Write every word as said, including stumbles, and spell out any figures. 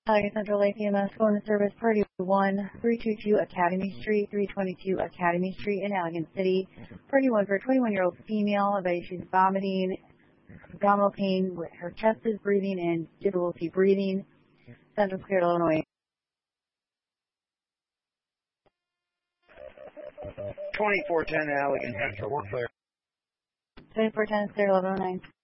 Allegan Central Lake E M S phone service party one, three twenty-two Academy Street, three twenty-two Academy Street in Allegan City. Party one for a twenty-one-year-old female. About she's vomiting, abdominal pain, her chest is breathing, and difficulty breathing. Central Square, Illinois. twenty-four ten Allegan Central, we're clear. twenty-four ten, Square, eleven oh nine.